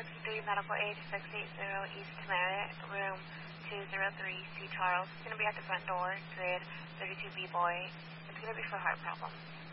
63 medical aid 680 East Merit, room 203, C. Charles. It's going to be at the front door, grid 32B boy. It's going to be for heart problems.